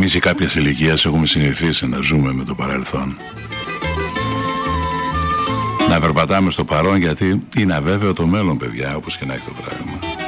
Εμείς οι κάποιες ηλικίες έχουμε συνηθίσει να ζούμε με το παρελθόν. Να περπατάμε στο παρόν, γιατί είναι αβέβαιο το μέλλον, παιδιά, όπως και να έχει το πράγμα.